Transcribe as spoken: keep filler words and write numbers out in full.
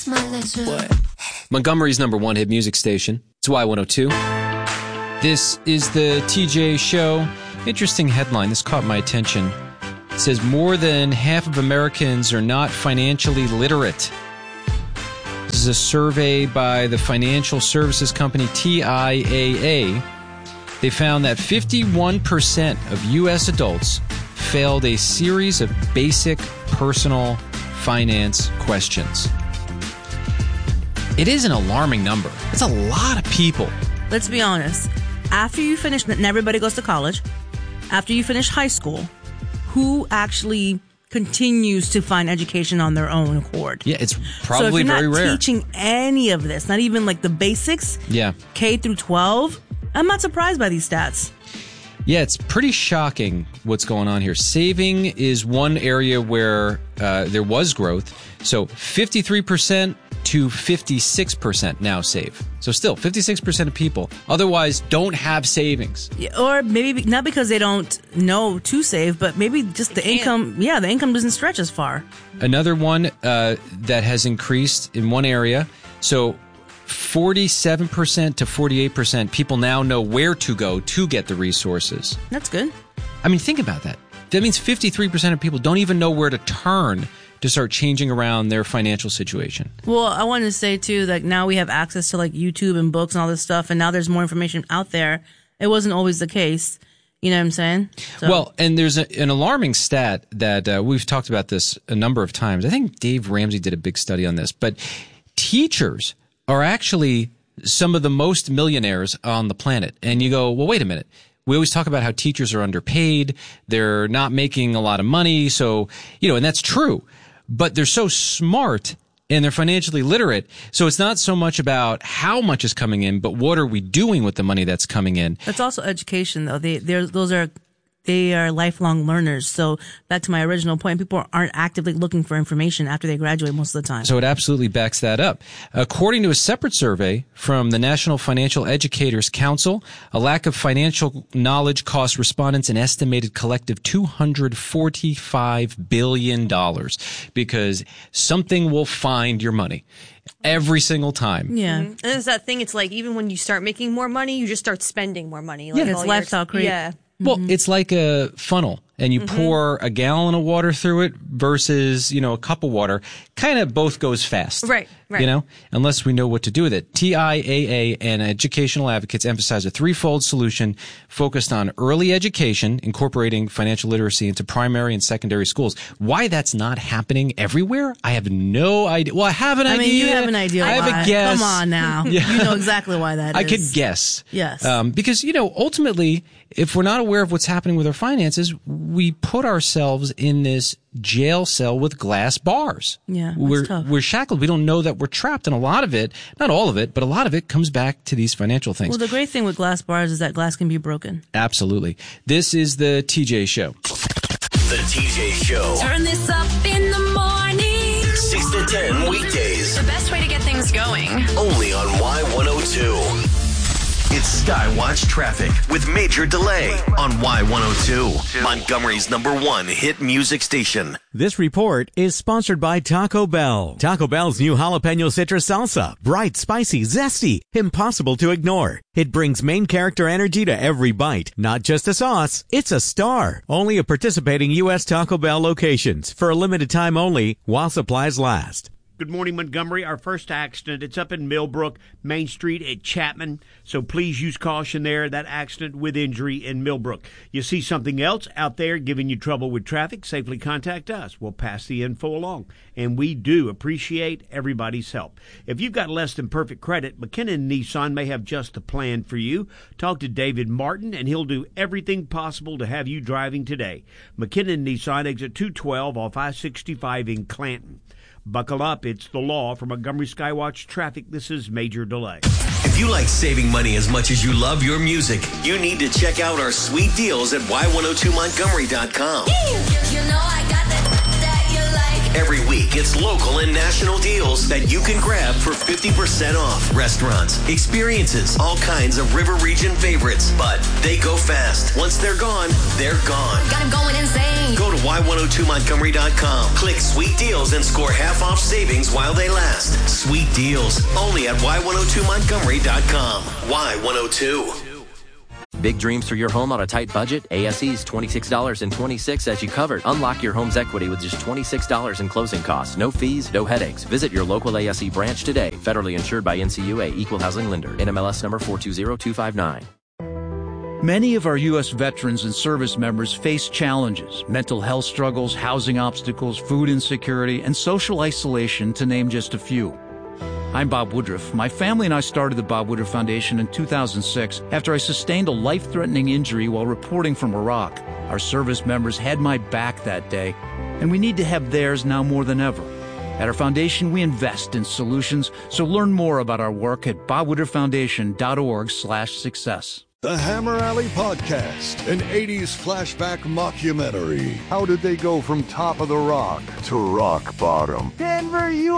What? Montgomery's number one hit music station. It's Y one oh two. This is the T J Show. Interesting headline. This caught my attention. It says more than half of Americans are not financially literate. This is a survey by the financial services company T I A A. They found that fifty-one percent of U S adults failed a series of basic personal finance questions. It is an alarming number. It's a lot of people. Let's be honest. After you finish, and everybody goes to college, after you finish high school, who actually continues to find education on their own accord? Yeah, it's probably so if you're very not rare. teaching any of this, not even like the basics, yeah, K through twelve, I'm not surprised by these stats. Yeah, it's pretty shocking what's going on here. Saving is one area where uh, there was growth. So fifty-three percent to fifty-six percent now save. So still, fifty-six percent of people otherwise don't have savings. Yeah, or maybe not because they don't know to save, but maybe just the income. Yeah, the income doesn't stretch as far. Another one uh, that has increased in one area. So forty-seven percent to forty-eight percent people now know where to go to get the resources. That's good. I mean, think about that. That means fifty-three percent of people don't even know where to turn to start changing around their financial situation. Well, I wanted to say, too, that now we have access to, like, YouTube and books and all this stuff, and now there's more information out there. It wasn't always the case. You know what I'm saying? So. Well, and there's a, an alarming stat that uh, we've talked about this a number of times. I think Dave Ramsey did a big study on this, but teachers are actually some of the most millionaires on the planet. And you go, well, wait a minute. We always talk about how teachers are underpaid. They're not making a lot of money. So, you know, and that's true. But they're so smart and they're financially literate. So it's not so much about how much is coming in, but what are we doing with the money that's coming in? That's also education, though. They, those are they are lifelong learners. So back to my original point, people aren't actively looking for information after they graduate most of the time. So it absolutely backs that up. According to a separate survey from the National Financial Educators Council, a lack of financial knowledge costs respondents an estimated collective two hundred forty-five billion dollars because something will find your money every single time. Yeah. Mm-hmm. And it's that thing, it's like even when you start making more money, you just start spending more money. Like yeah, it's lifestyle creep. Yeah. Well, mm-hmm. It's like a funnel, and you mm-hmm. pour a gallon of water through it versus, you know, a cup of water. Kind of both goes fast. Right, right. You know, unless we know what to do with it. T I A A and educational advocates emphasize a threefold solution focused on early education, incorporating financial literacy into primary and secondary schools. Why that's not happening everywhere, I have no idea. Well, I have an I idea. I mean, you have an idea. I why. have a guess. Come on now. Yeah. You know exactly why that I is. I could guess. Yes. Um, because, you know, ultimately, if we're not aware of what's happening with our finances, we put ourselves in this jail cell with glass bars. Yeah, that's we're tough. we're shackled. We don't know that we're trapped, and a lot of it, not all of it, but a lot of it comes back to these financial things. Well, the great thing with glass bars is that glass can be broken. Absolutely. This is the T J Show. The T J Show. Turn this up in the morning. six to ten weekdays. The best way to get things going. Only on Y one oh two. It's Skywatch Traffic with Major Delay on Y one oh two, Montgomery's number one hit music station. This report is sponsored by Taco Bell. Taco Bell's new jalapeno citrus salsa. Bright, spicy, zesty, impossible to ignore. It brings main character energy to every bite. Not just a sauce, it's a star. Only at participating U S Taco Bell locations for a limited time only while supplies last. Good morning, Montgomery. Our first accident, it's up in Millbrook, Main Street at Chapman. So please use caution there. That accident with injury in Millbrook. You see something else out there giving you trouble with traffic, safely contact us. We'll pass the info along. And we do appreciate everybody's help. If you've got less than perfect credit, McKinnon Nissan may have just the plan for you. Talk to David Martin, and he'll do everything possible to have you driving today. McKinnon Nissan, exit two twelve off I sixty-five in Clanton. Buckle up, it's the law. For Montgomery Skywatch Traffic, this is Major Delay. If you like saving money as much as you love your music, you need to check out our sweet deals at Y one oh two Montgomery dot com. You know I got that, that you like. Every week, it's local and national deals that you can grab for fifty percent off. Restaurants, experiences, all kinds of River Region favorites. But they go fast. Once they're gone, they're gone. Got him going insane. Go to Y one oh two Montgomery dot com. Click Sweet Deals and score half off savings while they last. Sweet Deals, only at Y one oh two Montgomery dot com. Y one oh two. Big dreams for your home on a tight budget? A S E's twenty-six dollars and twenty-six cents as you covered. Unlock your home's equity with just twenty-six dollars in closing costs. No fees, no headaches. Visit your local A S E branch today. Federally insured by N C U A, Equal Housing Lender. N M L S number four two zero two five nine. Many of our U S veterans and service members face challenges, mental health struggles, housing obstacles, food insecurity, and social isolation, to name just a few. I'm Bob Woodruff. My family and I started the Bob Woodruff Foundation in two thousand six after I sustained a life-threatening injury while reporting from Iraq. Our service members had my back that day, and we need to have theirs now more than ever. At our foundation, we invest in solutions, so learn more about our work at bob woodruff foundation dot org slash success. The Hammer Alley Podcast, an eighties flashback mockumentary. How did they go from top of the rock to rock bottom? Denver, you